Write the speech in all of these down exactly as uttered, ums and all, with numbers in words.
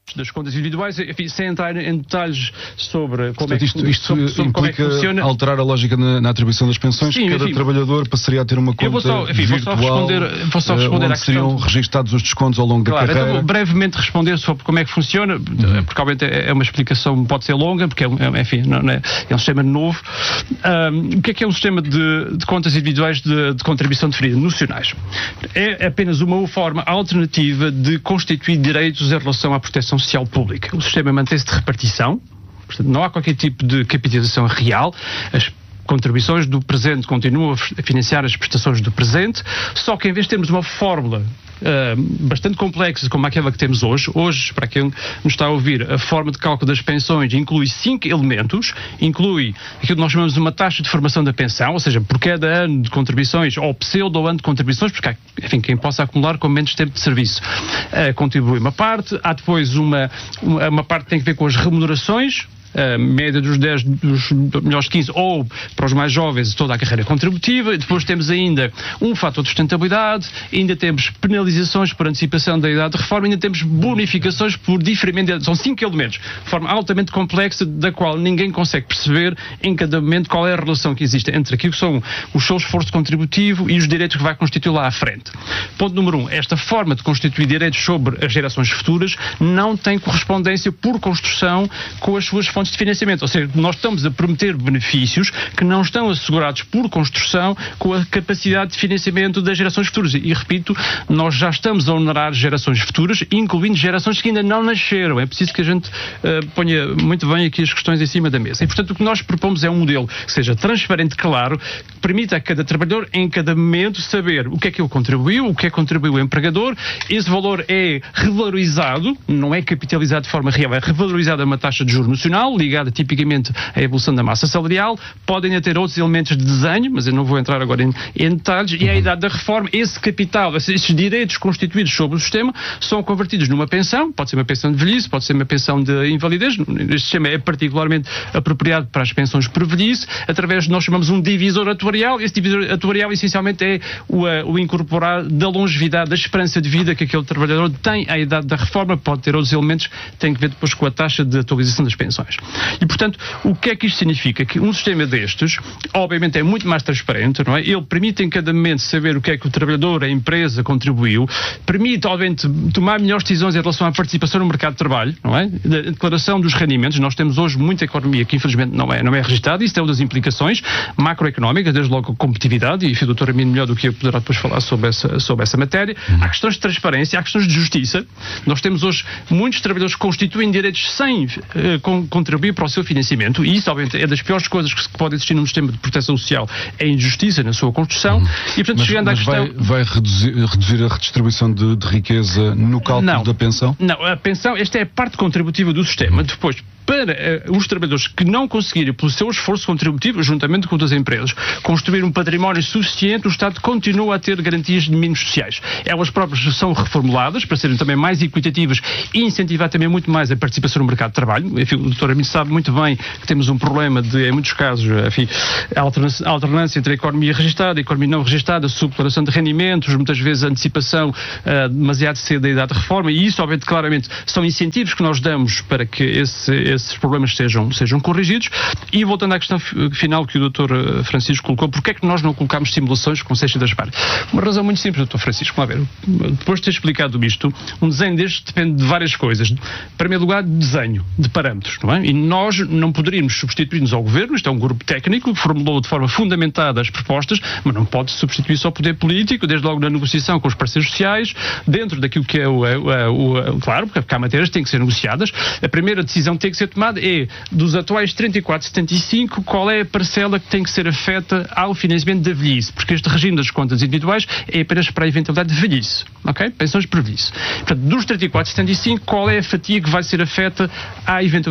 das contas individuais, enfim, sem entrar em detalhes sobre como Portanto, é que, isto, isto sobre, sobre como é que funciona. Alterar a lógica na, na atribuição das pensões. Sim, cada enfim, trabalhador passaria a ter uma conta eu vou só, enfim, virtual, vou só responder, vou só responder onde à questão. seriam registados os descontos ao longo claro, da carreira. Então vou brevemente responder sobre como é que funciona, uhum. porque obviamente é uma explicação, pode ser longa, porque é, enfim, não é, é um sistema novo. Um, o que é que é um sistema de, de contas individuais de, de contribuição deferida, nocionais? É apenas uma forma alternativa de constituir direitos em relação à proteção social pública. O sistema mantém-se de repartição, portanto, não há qualquer tipo de capitalização real. As contribuições do presente continuam a financiar as prestações do presente, só que em vez de termos uma fórmula Uh, bastante complexa como aquela que temos hoje. Hoje, para quem nos está a ouvir, a forma de cálculo das pensões inclui cinco elementos. Inclui aquilo que nós chamamos de uma taxa de formação da pensão, ou seja, por cada ano de contribuições ou pseudo-ano de contribuições, porque há, enfim, quem possa acumular com menos tempo de serviço uh, contribui uma parte. Há depois uma, uma, uma parte que tem a ver com as remunerações, a média dos dez, dos melhores quinze, ou para os mais jovens toda a carreira contributiva. E depois temos ainda um fator de sustentabilidade, ainda temos penalizações por antecipação da idade de reforma, ainda temos bonificações por diferimento. São cinco elementos, de forma altamente complexa, da qual ninguém consegue perceber em cada momento qual é a relação que existe entre aquilo que são o seu esforço contributivo e os direitos que vai constituir lá à frente. Ponto número um, esta forma de constituir direitos sobre as gerações futuras não tem correspondência por construção com as suas fontes de financiamento, ou seja, nós estamos a prometer benefícios que não estão assegurados por construção com a capacidade de financiamento das gerações futuras. E, repito, nós já estamos a onerar gerações futuras, incluindo gerações que ainda não nasceram. É preciso que a gente uh, ponha muito bem aqui as questões em cima da mesa. E, portanto, o que nós propomos é um modelo que seja transparente, claro, que permita a cada trabalhador, em cada momento, saber o que é que ele contribuiu, o que é que contribuiu o empregador. Esse valor é revalorizado, não é capitalizado de forma real, é revalorizado a uma taxa de juros nacional, ligada tipicamente à evolução da massa salarial. Podem ainda ter outros elementos de desenho, mas eu não vou entrar agora em, em detalhes, e a idade da reforma, esse capital, esses direitos constituídos sobre o sistema, são convertidos numa pensão, pode ser uma pensão de velhice, pode ser uma pensão de invalidez. Este sistema é particularmente apropriado para as pensões por velhice, através de nós chamamos um divisor atuarial. Esse divisor atuarial, essencialmente, é o, o incorporar da longevidade, da esperança de vida que aquele trabalhador tem à idade da reforma. Pode ter outros elementos que têm a ver depois com a taxa de atualização das pensões. E, portanto, o que é que isto significa? Que um sistema destes, obviamente, é muito mais transparente, não é? Ele permite em cada momento saber o que é que o trabalhador, a empresa, contribuiu, permite, obviamente, tomar melhores decisões em relação à participação no mercado de trabalho, não é? Da declaração dos rendimentos. Nós temos hoje muita economia que, infelizmente, não é, não é registada. Isso tem outras implicações macroeconómicas, desde logo a competitividade, e o doutor Amino melhor do que eu poderá depois falar sobre essa, sobre essa matéria. Há questões de transparência, há questões de justiça. Nós temos hoje muitos trabalhadores que constituem direitos sem uh, com, contribuir para o seu financiamento, e isso, obviamente, é das piores coisas que pode existir num sistema de proteção social, é a injustiça na sua construção. Uhum. E, portanto, mas, chegando mas à questão... Vai, vai reduzir, reduzir a redistribuição de, de riqueza no cálculo não, da pensão? Não, a pensão, esta é a parte contributiva do sistema. Uhum. Depois, para uh, os trabalhadores que não conseguirem, pelo seu esforço contributivo, juntamente com outras empresas, construir um património suficiente, o Estado continua a ter garantias de mínimos sociais. Elas próprias são reformuladas para serem também mais equitativas e incentivar também muito mais a participação no mercado de trabalho. Enfim, o doutor Amino sabe muito bem que temos um problema de, em muitos casos, enfim, a alternância, a alternância entre a economia registada e a economia não registada, a subdeclaração de rendimentos, muitas vezes a antecipação uh, demasiado cedo da idade de reforma, e isso, obviamente, claramente, são incentivos que nós damos para que esse, esses problemas sejam, sejam corrigidos. E voltando à questão final que o doutor Francisco colocou, porque é que nós não colocamos simulações com Seixas das Partes? Uma razão muito simples, doutor Francisco. Vamos ver, depois de ter explicado isto, um desenho deste depende de várias coisas. Em primeiro lugar, de desenho, de parâmetros, não é? E nós não poderíamos substituir-nos ao governo. Isto é um grupo técnico que formulou de forma fundamentada as propostas, mas não pode substituir só o poder político, desde logo na negociação com os parceiros sociais, dentro daquilo que é o, o, o claro, porque há matérias que têm que ser negociadas. A primeira decisão que tem que ser tomada é, dos atuais trinta e quatro vírgula setenta e cinco, qual é a parcela que tem que ser afeta ao financiamento da velhice, porque este regime das contas individuais é apenas para a eventualidade de velhice, ok? Pensões por velhice. Portanto, dos trinta e quatro vírgula setenta e cinco, qual é a fatia que vai ser afeta à eventualidade de velhice,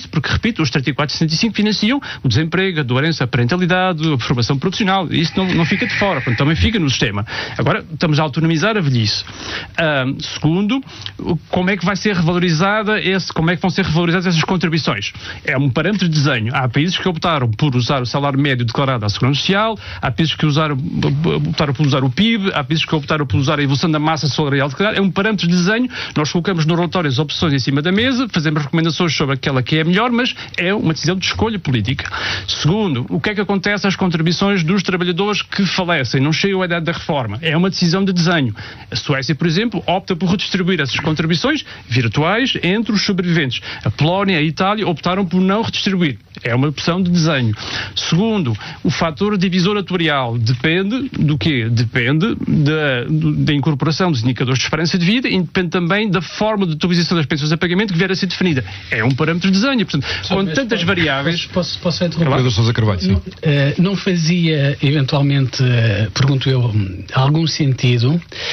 velhice, porque, repito, os trinta e quatro e sessenta e cinco financiam o desemprego, a doença, a parentalidade, a formação profissional. Isso não, não fica de fora, portanto, também fica no sistema. Agora, estamos a autonomizar a velhice. Uh, segundo, como é que vai ser revalorizada esse, como é que vão ser revalorizadas essas contribuições? É um parâmetro de desenho. Há países que optaram por usar o salário médio declarado à Segurança Social, há países que usaram, optaram por usar o P I B, há países que optaram por usar a evolução da massa salarial declarada. É um parâmetro de desenho. Nós colocamos no relatório as opções em cima da mesa, fazemos recomendações sobre aquela que é melhor, mas é uma decisão de escolha política. Segundo, o que é que acontece às contribuições dos trabalhadores que falecem, não chegam à idade da reforma? É uma decisão de desenho. A Suécia, por exemplo, opta por redistribuir essas contribuições virtuais entre os sobreviventes. A Polónia e a Itália optaram por não redistribuir. É uma opção de desenho. Segundo, o fator divisor atuarial depende do quê? Depende da, da incorporação dos indicadores de esperança de vida e depende também da forma de utilização das pensões a pagamento que vier a ser definida. É um parâmetro de desenho. Portanto, com tantas posso, variáveis... Posso, posso interromper? Claro, Sousa Carvalho, sim. Não, uh, não fazia, eventualmente, uh, pergunto eu, algum sentido.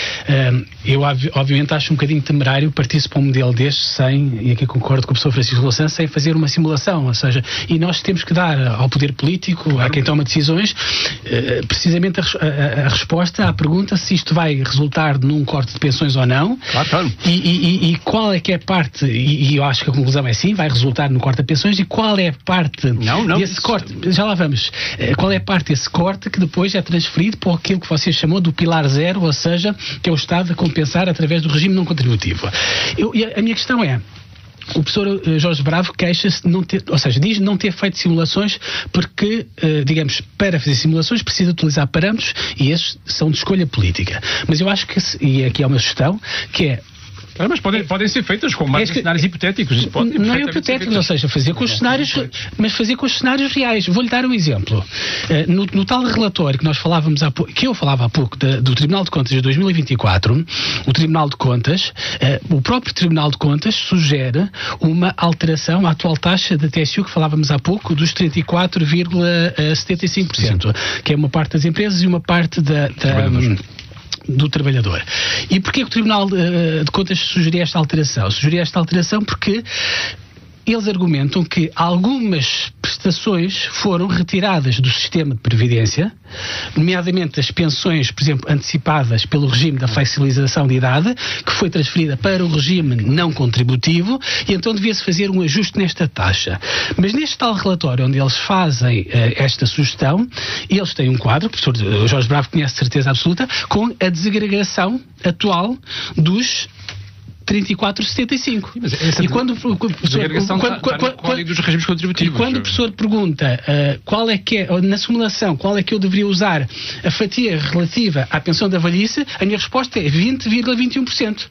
Uh, eu, obviamente, acho um bocadinho temerário partir-se para um modelo deste sem, e aqui concordo com o professor Francisco Louçã, sem fazer uma simulação. Ou seja, e nós temos que dar ao poder político, claro, a quem toma decisões, uh, precisamente a, a, a resposta à pergunta se isto vai resultar num corte de pensões ou não. Claro, claro. E, e, e qual é que é a parte, e, e eu acho que a conclusão é sim, vai resultar no corte de pensões, e qual é a parte não, não, desse corte, já lá vamos, qual é a parte desse corte que depois é transferido para aquilo que você chamou do pilar zero, ou seja, que é o Estado a compensar através do regime não contributivo. Eu, e a, a minha questão é, o professor Jorge Bravo queixa-se de não ter, ou seja, diz não ter feito simulações porque, digamos, para fazer simulações precisa utilizar parâmetros e esses são de escolha política. Mas eu acho que, e aqui é uma sugestão, que é Ah, mas podem, podem ser feitas com mais é cenários hipotéticos. Isso pode, não é hipotéticos, ou seja, fazer com os cenários, mas fazer com os cenários reais. Vou-lhe dar um exemplo. Uh, no, no tal relatório que nós falávamos há pouco, que eu falava há pouco, da, do Tribunal de Contas de dois mil e vinte e quatro, o Tribunal de Contas, uh, o próprio Tribunal de Contas sugere uma alteração à atual taxa da T S U que falávamos há pouco, dos trinta e quatro vírgula setenta e cinco por cento, que é uma parte das empresas e uma parte da... da do trabalhador. E porquê que o Tribunal de Contas sugeria esta alteração? Sugeria esta alteração porque eles argumentam que algumas prestações foram retiradas do sistema de previdência, nomeadamente as pensões, por exemplo, antecipadas pelo regime da flexibilização de idade, que foi transferida para o regime não contributivo, e então devia-se fazer um ajuste nesta taxa. Mas neste tal relatório onde eles fazem uh, esta sugestão, eles têm um quadro, o professor Jorge Bravo conhece de certeza absoluta, com a desagregação atual dos trinta e quatro vírgula setenta e cinco. E quando o professor dos regimes contributivos. E quando o professor pergunta uh, qual é que é, na simulação, qual é que eu deveria usar a fatia relativa à pensão da velhice, a minha resposta é vinte vírgula vinte e um por cento.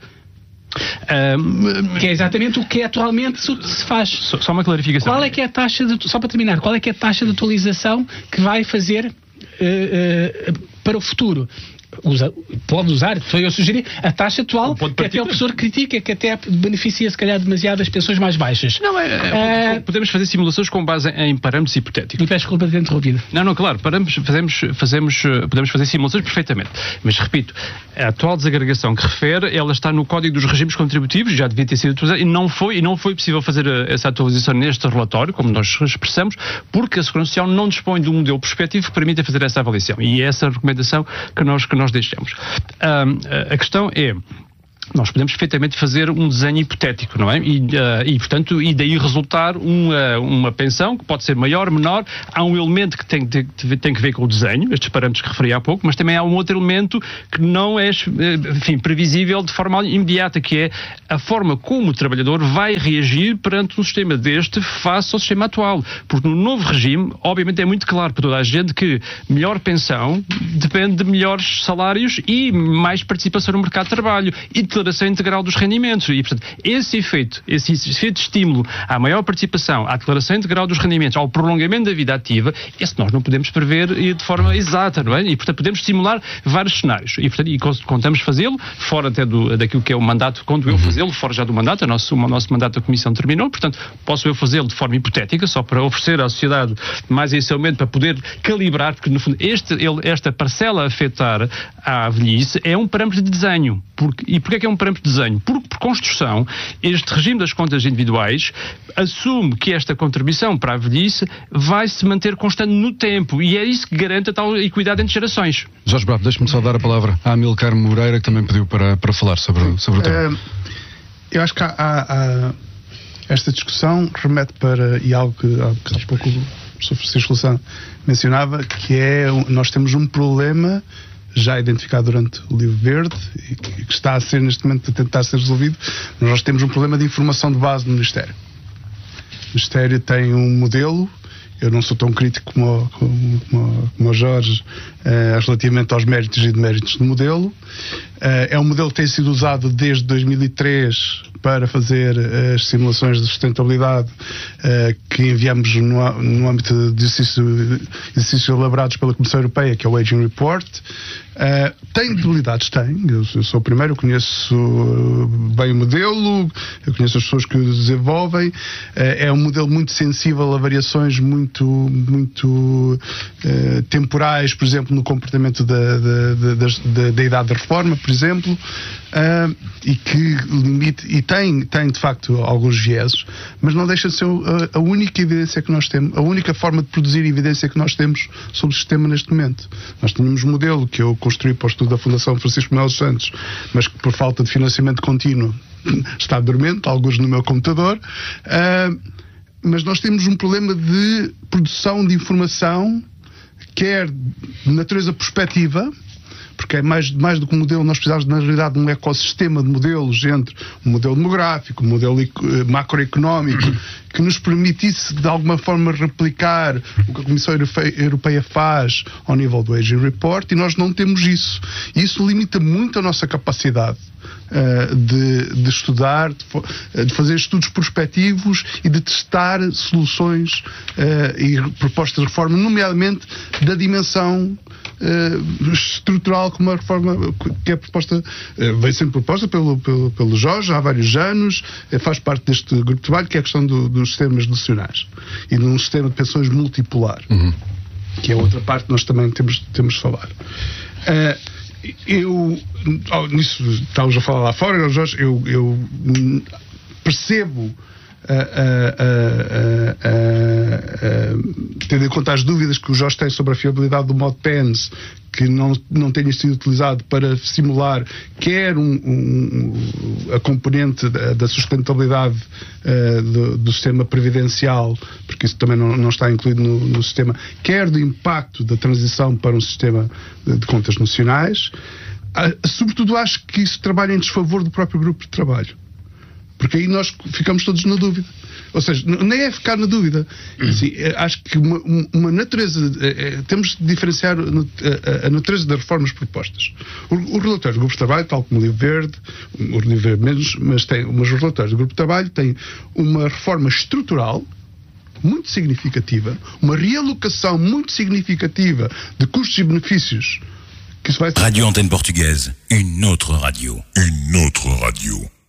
Um, que é exatamente o que atualmente se faz. Só, só uma clarificação. Qual é que é a taxa de, só para terminar, qual é que é a taxa de atualização que vai fazer uh, uh, para o futuro? Usa, pode usar, foi eu sugerir a taxa atual, que até o professor critica, que até beneficia se calhar demasiado as pensões mais baixas. Não, é, é, uh, podemos fazer simulações com base em parâmetros hipotéticos. E peço desculpa de ter interrompido. Não, não, claro, paramos, fazemos, fazemos, podemos fazer simulações perfeitamente. Mas repito, a atual desagregação que refere, ela está no Código dos Regimes Contributivos, já devia ter sido atualizada, e não foi, e não foi possível fazer essa atualização neste relatório, como nós expressamos, porque a Segurança Social não dispõe de um modelo prospectivo que permita fazer essa avaliação. E é essa a recomendação que nós, que nós deixamos. Um, a questão é, nós podemos perfeitamente fazer um desenho hipotético, não é? E, uh, e portanto, e daí resultar uma, uma pensão que pode ser maior, menor. Há um elemento que tem, tem, tem que ver com o desenho, estes parâmetros que referi há pouco, mas também há um outro elemento que não é, enfim, previsível de forma imediata, que é a forma como o trabalhador vai reagir perante um sistema deste face ao sistema atual. Porque no novo regime, obviamente é muito claro para toda a gente que melhor pensão depende de melhores salários e mais participação no mercado de trabalho e declaração integral dos rendimentos. E, portanto, esse efeito, esse efeito de estímulo à maior participação, à declaração integral dos rendimentos, ao prolongamento da vida ativa, esse nós não podemos prever de forma exata, não é? E, portanto, podemos estimular vários cenários. E, portanto, e contamos fazê-lo, fora até do, daquilo que é o mandato, quando eu fazê-lo, fora já do mandato, o nosso, o nosso mandato da Comissão terminou, portanto, posso eu fazê-lo de forma hipotética, só para oferecer à sociedade mais esse aumento, para poder calibrar, porque, no fundo, este, ele, esta parcela a afetar à velhice é um parâmetro de desenho. Porque, e porquê é que é um parâmetro de desenho? Porque, porque construção, este regime das contas individuais assume que esta contribuição para a velhice vai se manter constante no tempo, e é isso que garante a tal equidade entre gerações. Jorge Bravo, deixe-me só dar a palavra à Amilcar Moreira, que também pediu para, para falar sobre, sobre o tema. Uh, eu acho que há, há, há esta discussão remete para, e algo que há, há pouco o professor Francisco Louçã mencionava, que é, nós temos um problema já identificado durante o Livro Verde e que está a ser neste momento a tentar ser resolvido. Nós temos um problema de informação de base no Ministério. O Ministério tem um modelo, eu não sou tão crítico como, como, como, como o Jorge uh, relativamente aos méritos e deméritos do modelo. Uh, é um modelo que tem sido usado desde dois mil e três para fazer uh, as simulações de sustentabilidade uh, que enviamos no, no âmbito de exercício, exercícios elaborados pela Comissão Europeia, que é o Aging Report. Uh, tem debilidades? Tem. Eu, eu sou o primeiro, eu conheço bem o modelo, eu conheço as pessoas que o desenvolvem. Uh, é um modelo muito sensível a variações muito, muito uh, temporais, por exemplo, no comportamento da, da, da, da, da idade da reforma, por exemplo, uh, e que limite, e tem, tem de facto alguns vieses, mas não deixa de ser a, a única evidência que nós temos, a única forma de produzir evidência que nós temos sobre o sistema neste momento. Nós tínhamos um modelo que eu construí para o estudo da Fundação Francisco Melo Santos, mas que por falta de financiamento contínuo está dormente, alguns no meu computador, uh, mas nós temos um problema de produção de informação, quer de natureza prospectiva, porque é mais, mais do que um modelo, nós precisamos na realidade de um ecossistema de modelos entre um modelo demográfico, um modelo macroeconómico, que nos permitisse de alguma forma replicar o que a Comissão Europeia faz ao nível do Aging Report, e nós não temos isso. E isso limita muito a nossa capacidade uh, de, de estudar, de, de fazer estudos prospectivos e de testar soluções uh, e propostas de reforma, nomeadamente da dimensão Uh, estrutural, como a reforma que é proposta, uh, vem sendo proposta pelo, pelo, pelo Jorge há vários anos, uh, faz parte deste grupo de trabalho, que é a questão do, dos sistemas nacionais e de um sistema de pensões multipolar, uhum. que é outra parte que nós também temos, temos de falar. Uh, eu, oh, nisso estávamos a falar lá fora, Jorge, eu, eu percebo Uh, uh, uh, uh, uh, uh, tendo em conta as dúvidas que o Jorge tem sobre a fiabilidade do modo PENS, que não, não tenha sido utilizado para simular quer um, um, a componente da, da sustentabilidade uh, do, do sistema previdencial, porque isso também não, não está incluído no, no sistema, quer do impacto da transição para um sistema de, de contas nacionais. Uh, sobretudo acho que isso trabalha em desfavor do próprio grupo de trabalho, porque aí nós ficamos todos na dúvida. Ou seja, nem é ficar na dúvida. Assim, acho que uma, uma natureza... É, temos de diferenciar a, a natureza das reformas propostas. O, o relatório do Grupo de Trabalho, tal como o Livro Verde, o Livro Verde menos, mas, tem, mas os relatórios do Grupo de Trabalho têm uma reforma estrutural muito significativa, uma realocação muito significativa de custos e benefícios que isso vai... Radio Antenne Portugaise, une autre radio. Une autre radio.